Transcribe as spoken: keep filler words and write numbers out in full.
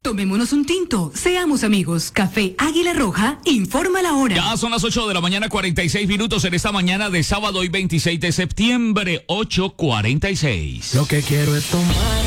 Tomémonos un tinto, seamos amigos. Café Águila Roja, informa la hora. Ya son las ocho de la mañana, cuarenta y seis minutos en esta mañana de sábado y veintiséis de septiembre, ocho cuarenta y seis. Lo que quiero es tomar.